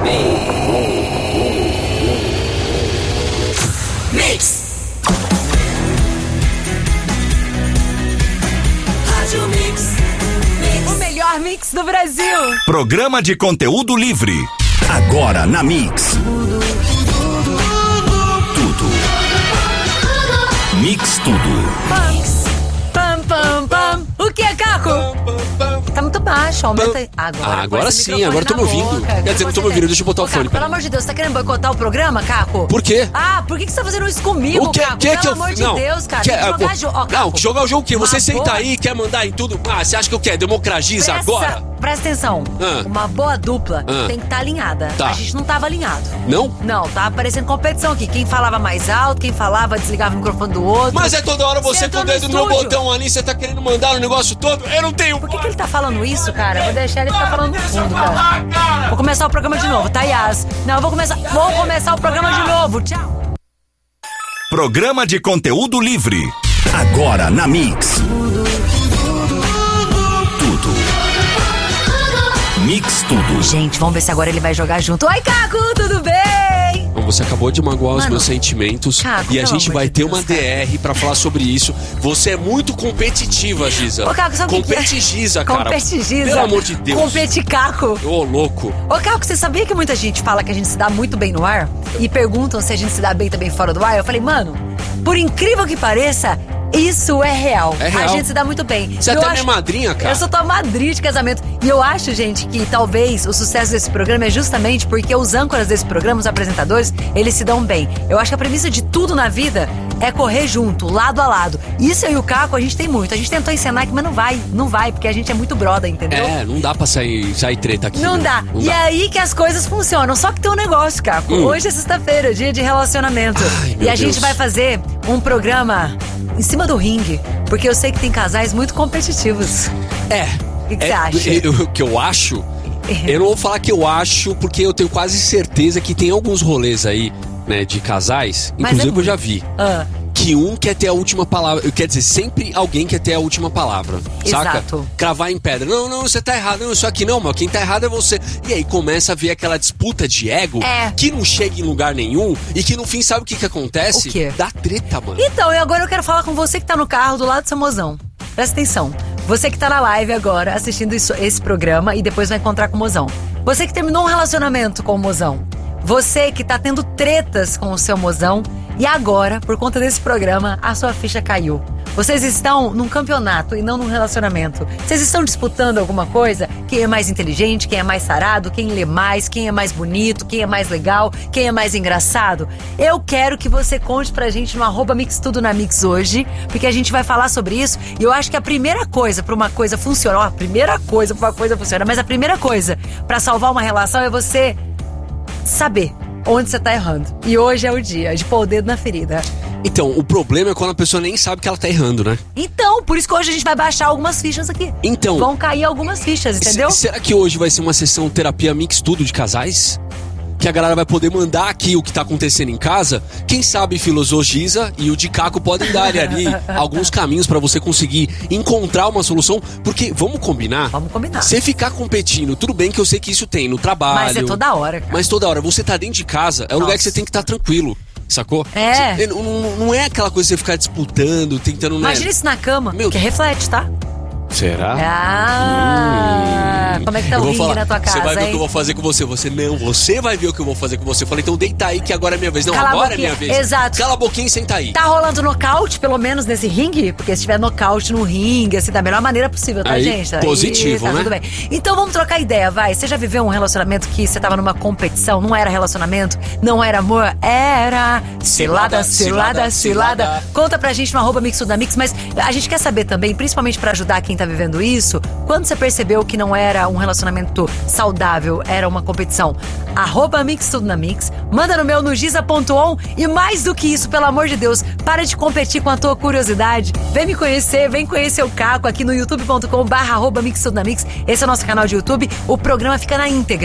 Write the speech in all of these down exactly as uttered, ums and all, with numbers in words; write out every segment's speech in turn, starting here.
Mix. Rádio Mix. Mix. O melhor mix do Brasil. Programa de conteúdo livre. Agora na Mix. Tudo. Mix tudo. Pam, pam, pam. O que é, Caco? Tá muito baixo, aumenta aí. Agora, Ah, agora põe esse sim, microfone agora tô na me ouvindo. boca. Quer dizer, não tô me ouvindo, deixa eu botar Ô, o fone. Caco, pelo amor de Deus, você tá querendo boicotar o programa, Caco? Por quê? Ah, por que, que você tá fazendo isso comigo, O que, Caco? que, Pelo que eu amor de não, Deus, cara. que, Tem que ah, jogar pô, jogo. Ó, Caco, não, jogar o jogo o quê? Você uma senta boa- aí, quer mandar em tudo. Ah, você acha que eu quero? Democratiza Presta, agora? presta atenção. Ah. Uma boa dupla Ah. tem que estar alinhada. Tá. A gente não tava alinhado. Não? Não, tava parecendo competição aqui. Quem falava mais alto, quem falava desligava o microfone do outro. Mas é toda hora você Você com o entrou no dedo no estúdio. botão ali, você tá querendo mandar o negócio todo. Eu não tenho. Por que, que ele tá falando isso, cara? Vou deixar ele ficar falando no fundo, cara. Vou começar o programa de novo, tá, Yas? Não, eu vou começar. Vou começar o programa de novo. Tchau. Programa de conteúdo livre. Agora na Mix. Tudo. Mix tudo. Gente, vamos ver se agora ele vai jogar junto. Oi, Caco, tudo bem? Bom, você acabou de magoar os Mano, meus sentimentos. Caco, e a pelo gente amor vai de ter Deus, uma D R pra falar sobre isso. Você é muito competitiva, Giza. Ô, Caco, sabe o que que é? Competigiza, cara. Competigiza. Pelo amor de Deus. Competicaco. Ô, louco. Ô, Caco, você sabia que muita gente fala que a gente se dá muito bem no ar? E perguntam se a gente se dá bem também fora do ar? Eu falei, mano, por incrível que pareça, isso é real. É real. A gente se dá muito bem. Você é Eu até acho- minha madrinha, cara. Eu sou tua madrinha de casamento. E eu acho, gente, que talvez o sucesso desse programa é justamente porque os âncoras desse programa, os apresentadores, eles se dão bem. Eu acho que a premissa de tudo na vida é correr junto, lado a lado. Isso eu e o Caco, a gente tem muito. A gente tentou encenar aqui, mas não vai. Não vai, porque a gente é muito brother, entendeu? É, não dá pra sair, sair treta aqui. Não né? dá. Não e dá. é aí que as coisas funcionam. Só que tem um negócio, Caco. Hum. Hoje é sexta-feira, dia de relacionamento. Ai, e meu a gente Deus. vai fazer um programa em cima do ringue. Porque eu sei que tem casais muito competitivos. É. O que que é, você acha? eu- O que eu acho... Eu não vou falar que eu acho, porque eu tenho quase certeza que tem alguns rolês aí, né, de casais. Mas Inclusive é eu já vi. Ah, Que um quer ter a última palavra. Quer dizer, sempre alguém quer ter a última palavra. Saca? Exato. Cravar em pedra. Não, não, você tá errado. Não, isso aqui não, mas quem tá errado é você. E aí começa a ver aquela disputa de ego É. que não chega em lugar nenhum e que no fim sabe o que que acontece? O quê? Dá treta, mano. Então, e agora eu quero falar com você que tá no carro do lado do seu mozão. Presta atenção. Você que tá na live agora, assistindo isso- esse programa e depois vai encontrar com o mozão. Você que terminou um relacionamento com o mozão. Você que tá tendo tretas com o seu mozão. E agora, por conta desse programa, a sua ficha caiu. Vocês estão num campeonato e não num relacionamento. Vocês estão disputando alguma coisa? Quem é mais inteligente, quem é mais sarado, quem lê mais, quem é mais bonito, quem é mais legal, quem é mais engraçado? Eu quero que você conte pra gente no arroba Mix Tudo na Mix hoje, porque a gente vai falar sobre isso. E eu acho que a primeira coisa pra uma coisa funcionar, ó, a primeira coisa pra uma coisa funcionar, mas a primeira coisa pra salvar uma relação é você saber onde você tá errando. E hoje é o dia de pôr o dedo na ferida. Então, o problema é quando a pessoa nem sabe que ela tá errando, né? Então, por isso que hoje a gente vai baixar algumas fichas aqui. Então- Vão cair algumas fichas, entendeu? S- será que hoje vai ser uma sessão terapia mix tudo de casais? Que a galera vai poder mandar aqui o que tá acontecendo em casa? Quem sabe Filosofia e o de Caco podem dar ali alguns caminhos pra você conseguir encontrar uma solução. Porque, vamos combinar? Vamos combinar. Você ficar competindo, tudo bem que eu sei que isso tem no trabalho. Mas é toda hora, cara. Mas toda hora. Você tá dentro de casa, é o lugar Nossa. que você tem que estar tranquilo. Sacou? É. Você- não, não- não é aquela coisa de você ficar disputando, tentando... né? Imagina isso na cama, Meu- que reflete, tá? Será? Ah, Hum. como é que tá Eu o vou ringue falar, na tua casa, Você vai ver o hein? que eu vou fazer com você. Você não, você vai ver o que eu vou fazer com você. Eu falei, então deita aí que agora é minha vez. Não, Cala a agora é boquinha. minha vez. Exato. Cala a boquinha e senta aí. Tá rolando nocaute, pelo menos, nesse ringue? Porque se tiver nocaute no ringue, assim, da melhor maneira possível, tá, Aí, gente? positivo, tá né? tudo bem. Então vamos trocar ideia, vai. Você já viveu um relacionamento que você tava numa competição, não era relacionamento, não era amor, era cilada, cilada, cilada. cilada. Conta pra gente no arroba Mix Tudo na Mix, mas a gente quer saber também, principalmente pra ajudar quem tá vivendo isso, quando você percebeu que não era um relacionamento saudável, era uma competição. Arroba Mix Tudo na Mix, manda no meu no giza ponto on e mais do que isso, pelo amor de Deus, para de competir com a tua curiosidade. Vem me conhecer, vem conhecer o Caco aqui no youtube ponto com barra arroba Mix Tudo na Mix. Esse é o nosso canal de YouTube. O programa fica na íntegra.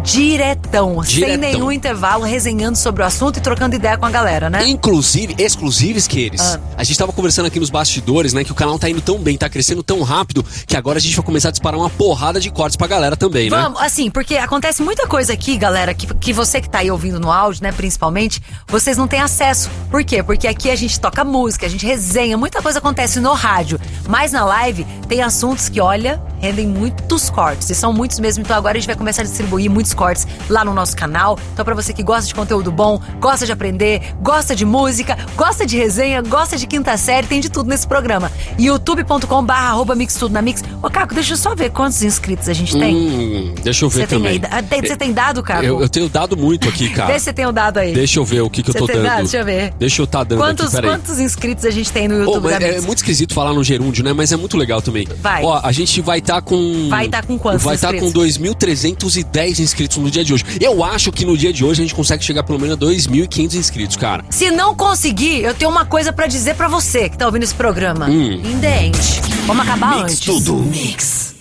diretão, Diretão. sem nenhum intervalo, resenhando sobre o assunto e trocando ideia com a galera, né? Inclusive, exclusives que eles. Ah. A gente tava conversando aqui nos bastidores, né? Que o canal tá indo tão bem, tá crescendo tão rápido, que agora a gente vai começar a disparar uma porrada de cortes pra galera também, né? Vamos, assim, porque acontece muita coisa aqui, galera, que, que você que tá aí ouvindo no áudio, né, principalmente, vocês não têm acesso. Por quê? Porque aqui a gente toca música, a gente resenha, muita coisa acontece no rádio. Mas na live tem assuntos que, olha, rendem muitos cortes. E são muitos mesmo, então agora a gente vai começar a distribuir muitos cortes lá no nosso canal. Então pra você que gosta de conteúdo bom, gosta de aprender, gosta de música, gosta de resenha, gosta de quinta série, tem de tudo nesse programa. youtube ponto com barra arroba mix tudo na mix. Ô, Caco, deixa eu só ver quantos inscritos a gente tem. Hum, deixa eu ver Você tem, também. aí, ah, tem, você tem dado, Caco? Eu, eu tenho dado muito aqui, cara. Vê se você tem o dado aí. Deixa eu ver o que, que eu Você tô tem dando. dado? Deixa eu ver. Deixa eu tá dando Quantos, aqui, peraí. quantos inscritos a gente tem no Ô, YouTube mas da é Mix? muito esquisito falar no gerúndio, né? Mas é muito legal também. Vai. Ó, a gente vai estar com... Vai tá com quantos Vai estar inscritos? com dois mil trezentos e dez inscritos no dia de hoje. Eu acho que no dia de hoje a gente consegue chegar pelo menos a dois mil e quinhentos inscritos, cara. Se não conseguir, eu tenho uma coisa pra dizer pra você que tá ouvindo esse programa. Hum. In the end. Vamos acabar Mix antes. tudo. Mix.